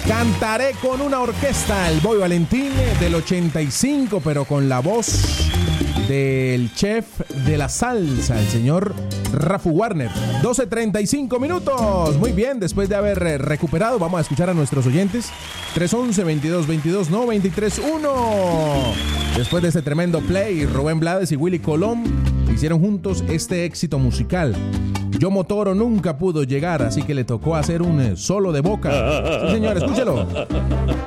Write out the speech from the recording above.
Cantaré con una orquesta, el Boy Valentín del 85, pero con la voz del chef de la salsa, el señor Rafu Warner. 12:35 minutos. Muy bien, después de haber recuperado, vamos a escuchar a nuestros oyentes. 311-2222-931. Después de este tremendo play, Rubén Blades y Willy Colón hicieron juntos este éxito musical. Yo Motoro nunca pudo llegar, así que le tocó hacer un solo de boca. Sí, señor, escúchelo.